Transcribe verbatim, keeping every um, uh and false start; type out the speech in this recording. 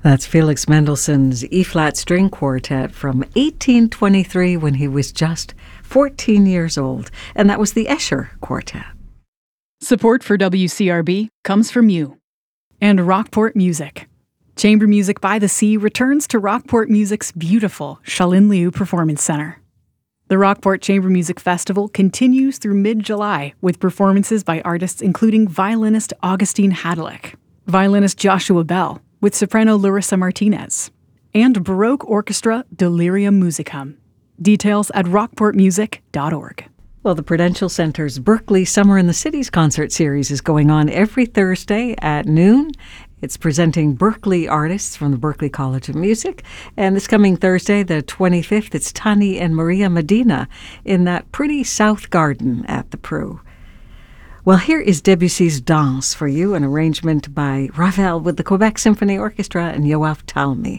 That's Felix Mendelssohn's E-flat string quartet from eighteen twenty-three when he was just fourteen years old. And that was the Escher Quartet. Support for W C R B comes from you and Rockport Music. Chamber Music by the Sea returns to Rockport Music's beautiful Shalin Liu Performance Center. The Rockport Chamber Music Festival continues through mid-July with performances by artists including violinist Augustine Hadlick, violinist Joshua Bell, with soprano Larissa Martinez, and Baroque Orchestra Delirium Musicum. Details at rockport music dot org. Well, the Prudential Center's Berkeley Summer in the Cities concert series is going on every Thursday at noon. It's presenting Berkeley artists from the Berkeley College of Music. And this coming Thursday, the twenty-fifth, it's Tani and Maria Medina in that pretty South Garden at the Pru. Well, here is Debussy's Danse for you, an arrangement by Ravel with the Quebec Symphony Orchestra and Yoav Talmy.